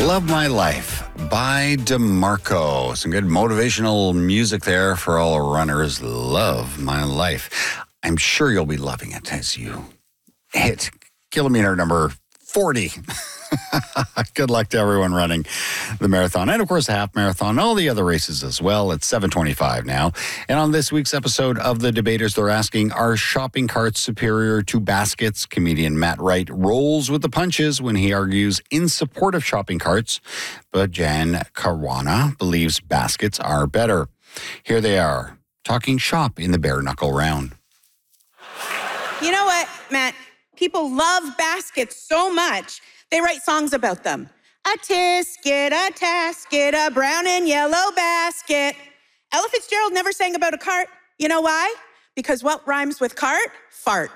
Love My Life by DeMarco. Some good motivational music there for all runners. Love My Life. I'm sure you'll be loving it as you hit kilometer number 40. Good luck to everyone running the marathon and, of course, the half marathon, all the other races as well. It's 7:25 now. And on this week's episode of The Debaters, they're asking, are shopping carts superior to baskets? Comedian Matt Wright rolls with the punches when he argues in support of shopping carts, but Jan Caruana believes baskets are better. Here they are, talking shop in the bare knuckle round. You know what, Matt? People love baskets so much, they write songs about them. A tisket, a tasket, a brown and yellow basket. Ella Fitzgerald never sang about a cart. You know why? Because what rhymes with cart? Fart.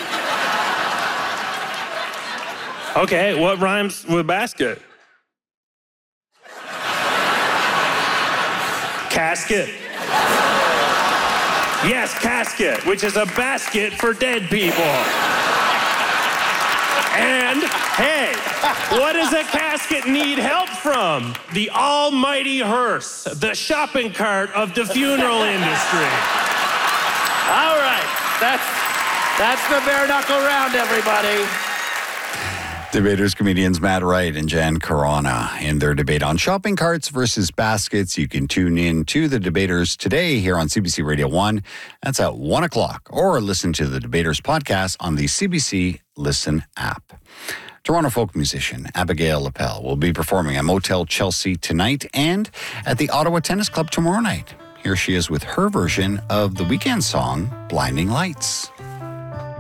Okay, what rhymes with basket? Casket. Yes, casket, which is a basket for dead people. And, hey, what does a casket need help from? The almighty hearse, the shopping cart of the funeral industry. All right, that's the bare knuckle round, everybody. Debaters comedians Matt Wright and Jan Caruana in their debate on shopping carts versus baskets. You can tune in to the Debaters today here on CBC Radio 1. That's at 1 o'clock. Or listen to the Debaters podcast on the CBC Listen app. Toronto folk musician Abigail Lapel will be performing at Motel Chelsea tonight and at the Ottawa Tennis Club tomorrow night. Here she is with her version of the Weeknd song, Blinding Lights.